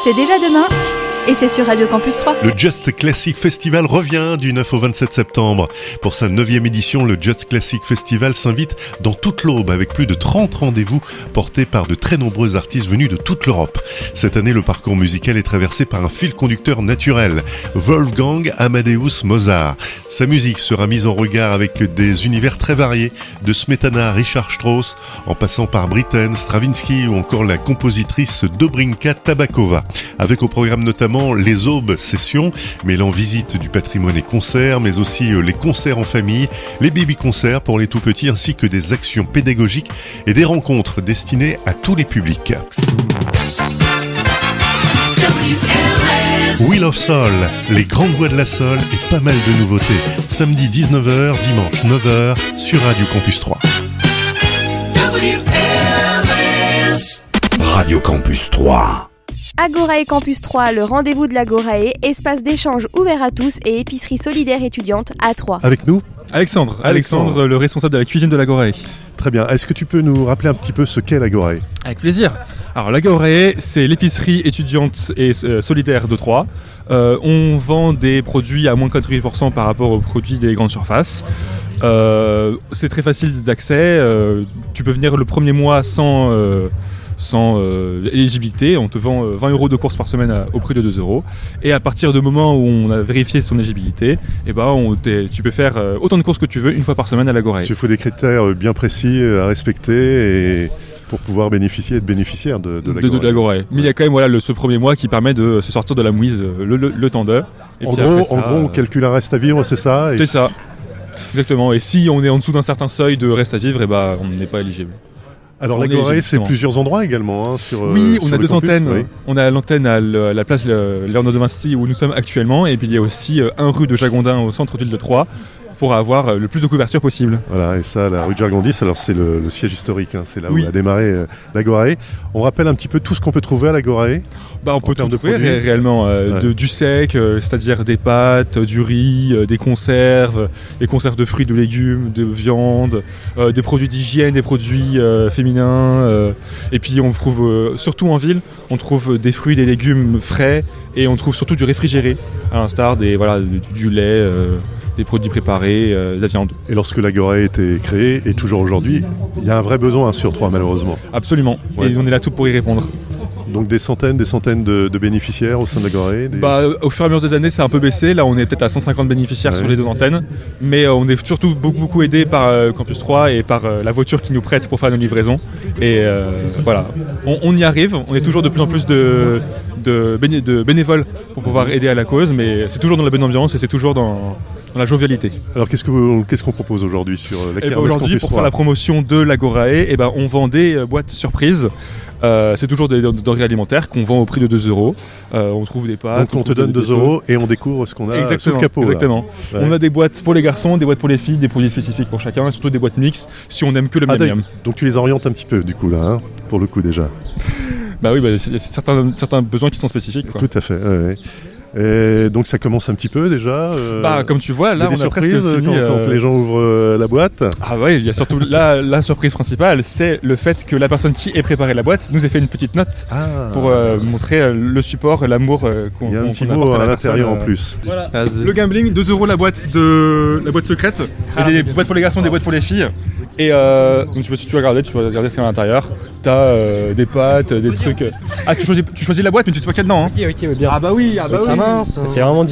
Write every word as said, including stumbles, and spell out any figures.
C'est déjà demain et c'est sur Radio Campus trois. Le Just Classic Festival revient du neuf au vingt-sept septembre. Pour sa neuvième édition, le Just Classic Festival s'invite dans toute l'Aube avec plus de trente rendez-vous portés par de très nombreux artistes venus de toute l'Europe. Cette année, le parcours musical est traversé par un fil conducteur naturel, Wolfgang Amadeus Mozart. Sa musique sera mise en regard avec des univers très variés, de Smetana à Richard Strauss, en passant par Britten, Stravinsky ou encore la compositrice Dobrinka Tabakova. Avec au programme notamment les Aubes Sessions, mêlant visite du patrimoine et concerts, mais aussi les concerts en famille, les baby-concerts pour les tout-petits, ainsi que des actions pédagogiques et des rencontres destinées à tous les publics. Wheel of Soul, les grandes voix de la Soul et pas mal de nouveautés. Samedi dix-neuf heures, dimanche neuf heures sur Radio Campus trois. Radio Campus trois. Agorae Campus trois, le rendez-vous de l'Agorae, espace d'échange ouvert à tous et épicerie solidaire étudiante à Troyes. Avec nous Alexandre, Alexandre, Alexandre, le responsable de la cuisine de l'Agorae. Très bien. Est-ce que tu peux nous rappeler un petit peu ce qu'est l'Agorae ? Avec plaisir. Alors l'Agorae, c'est l'épicerie étudiante et euh, solidaire de Troyes. Euh, on vend des produits à moins de quatre-vingt-dix pour cent par rapport aux produits des grandes surfaces. Euh, c'est très facile d'accès. Euh, tu peux venir le premier mois sans... Euh, sans euh, éligibilité, on te vend euh, vingt euros de course par semaine à, au prix de deux euros. Et à partir du moment où on a vérifié son éligibilité, eh ben on tu peux faire euh, autant de courses que tu veux une fois par semaine à l'Agorae. Il faut des critères bien précis à respecter et pour pouvoir bénéficier, être bénéficiaire de, de l'Agorae. De, de l'Agorae. Mais il y a quand même voilà, le, ce premier mois qui permet de se sortir de la mouise le, le, le temps d'heure. En gros, ça, en gros, on calcule un reste à vivre, c'est ça et C'est ça, exactement. Et si on est en dessous d'un certain seuil de reste à vivre, eh ben, on n'est pas éligible. Alors l'Agorae, c'est plusieurs endroits également hein, sur. Oui, on sur a deux campus, antennes. Oui. On a l'antenne à la place Léonard de Vinci où nous sommes actuellement, et puis il y a aussi un rue de Jagondin au centre-ville de Troyes pour avoir le plus de couverture possible. Voilà, et ça, la rue de Jargondis, alors c'est le, le siège historique, hein, c'est là oui. où a démarré euh, l'Agorae. On rappelle un petit peu tout ce qu'on peut trouver à l'Agorae. Bah, on peut tout trouver ré- réellement, euh, ouais. de, du sec, euh, c'est-à-dire des pâtes, du riz, euh, des conserves, des conserves de fruits, de légumes, de viande, euh, des produits d'hygiène, des produits euh, féminins. Euh, et puis on trouve, euh, surtout en ville, on trouve des fruits, des légumes frais, et on trouve surtout du réfrigéré, à l'instar des, voilà, du, du lait, euh, des produits préparés, euh, de la viande. Et lorsque l'Agorae a été créée, et toujours aujourd'hui, il y a un vrai besoin sur Troyes malheureusement. Absolument, ouais. Et on est là tout pour y répondre. Donc des centaines, des centaines de, de bénéficiaires au sein de l'Agorae des... bah, Au fur et à mesure des années, c'est un peu baissé. Là, on est peut-être à cent cinquante bénéficiaires ouais. sur les deux antennes. Mais euh, on est surtout beaucoup, beaucoup aidé par euh, Campus trois et par euh, la voiture qui nous prête pour faire nos livraisons. Et euh, voilà, on, on y arrive. On est toujours de plus en plus de, de, béné- de bénévoles pour pouvoir aider à la cause. Mais c'est toujours dans la bonne ambiance et c'est toujours dans... dans la jovialité. Alors qu'est-ce, que vous, qu'est-ce qu'on propose aujourd'hui sur la eh ben Aujourd'hui, pour faire la promotion de l'Agorae, eh ben, on vend des boîtes surprises. Euh, c'est toujours des denrées alimentaires qu'on vend au prix de deux euros. Euh, on trouve des pâtes. Donc on, on te donne deux euros et on découvre ce qu'on a exactement, sous le capot. Exactement. Ouais. On a des boîtes pour les garçons, des boîtes pour les filles, des produits spécifiques pour chacun, et surtout des boîtes mixtes si on n'aime que le ah, miam. Donc tu les orientes un petit peu du coup là, hein, pour le coup déjà. Bah oui, bah, c'est certains, certains besoins qui sont spécifiques. Quoi. Tout à fait. Ouais, ouais. Et donc ça commence un petit peu déjà. Euh, bah comme tu vois, là on a presque fini. Quand, euh... quand les gens ouvrent euh, la boîte. Ah ouais, il y a surtout la, la surprise principale, c'est le fait que la personne qui ait préparé la boîte nous ait fait une petite note ah. pour euh, montrer euh, le support, l'amour euh, qu'on, il y a un qu'on, petit qu'on mot apporte à, à la l'intérieur personne, en plus. Voilà. Le gambling, deux euros la boîte de la boîte secrète, ah. et des boîtes pour les garçons, des boîtes pour les filles. Et euh, donc je sais pas si tu vas regarder, tu vas regarder ce qu'il y a à l'intérieur. T'as euh, des pâtes, des trucs. Ah tu choisis, tu choisis la boîte mais tu sais pas qu'il y a dedans. Hein. Ok ok bien. Ah bah oui, ah bah okay. oui. Mince. C'est vraiment